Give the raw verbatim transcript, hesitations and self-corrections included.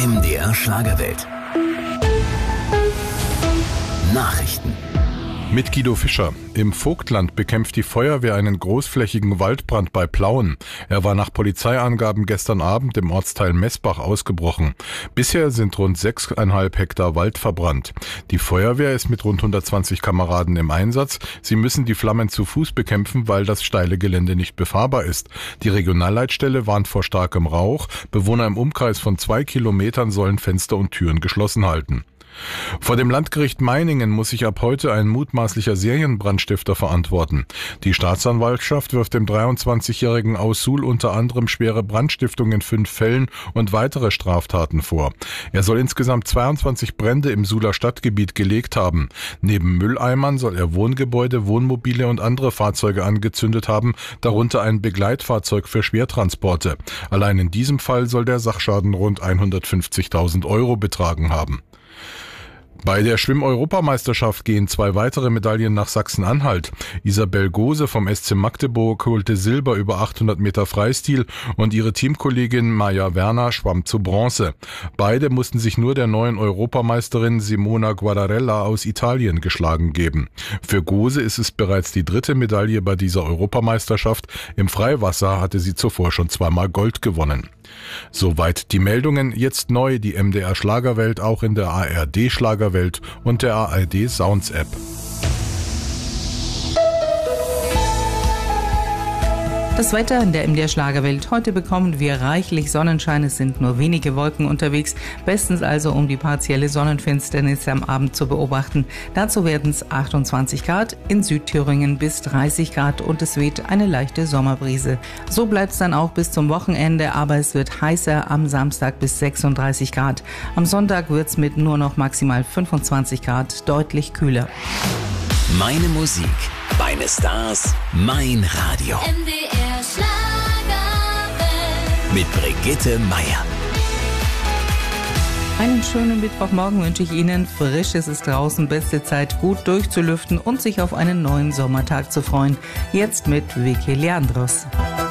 M D R Schlagerwelt. Nachrichten. Mit Guido Fischer. Im Vogtland bekämpft die Feuerwehr einen großflächigen Waldbrand bei Plauen. Er war nach Polizeiangaben gestern Abend im Ortsteil Messbach ausgebrochen. Bisher sind rund sechseinhalb Hektar Wald verbrannt. Die Feuerwehr ist mit rund hundertzwanzig Kameraden im Einsatz. Sie müssen die Flammen zu Fuß bekämpfen, weil das steile Gelände nicht befahrbar ist. Die Regionalleitstelle warnt vor starkem Rauch. Bewohner im Umkreis von zwei Kilometern sollen Fenster und Türen geschlossen halten. Vor dem Landgericht Meiningen muss sich ab heute ein mutmaßlicher Serienbrandstifter verantworten. Die Staatsanwaltschaft wirft dem dreiundzwanzigjährigen aus Suhl unter anderem schwere Brandstiftung in fünf Fällen und weitere Straftaten vor. Er soll insgesamt zweiundzwanzig Brände im Suhler Stadtgebiet gelegt haben. Neben Mülleimern soll er Wohngebäude, Wohnmobile und andere Fahrzeuge angezündet haben, darunter ein Begleitfahrzeug für Schwertransporte. Allein in diesem Fall soll der Sachschaden rund hundertfünfzigtausend Euro betragen haben. Bei der Schwimm-Europameisterschaft gehen zwei weitere Medaillen nach Sachsen-Anhalt. Isabel Gose vom S C Magdeburg holte Silber über achthundert Meter Freistil und ihre Teamkollegin Maja Werner schwamm zu Bronze. Beide mussten sich nur der neuen Europameisterin Simona Guardarella aus Italien geschlagen geben. Für Gose ist es bereits die dritte Medaille bei dieser Europameisterschaft. Im Freiwasser hatte sie zuvor schon zweimal Gold gewonnen. Soweit die Meldungen. Jetzt neu die M D R Schlagerwelt auch in der A R D Schlagerwelt und der A R D Sounds App. Das Wetter in der M D R Schlagerwelt. Heute bekommen wir reichlich Sonnenschein. Es sind nur wenige Wolken unterwegs. Bestens also, um die partielle Sonnenfinsternis am Abend zu beobachten. Dazu werden es achtundzwanzig Grad, in Südthüringen bis dreißig Grad und es weht eine leichte Sommerbrise. So bleibt es dann auch bis zum Wochenende, aber es wird heißer am Samstag bis sechsunddreißig Grad. Am Sonntag wird es mit nur noch maximal fünfundzwanzig Grad deutlich kühler. Meine Musik, meine Stars, mein Radio. M D R Schlagerwelt. Mit Brigitte Meier. Einen schönen Mittwochmorgen wünsche ich Ihnen. Frisch ist es draußen, beste Zeit, gut durchzulüften und sich auf einen neuen Sommertag zu freuen. Jetzt mit Vicky Leandros.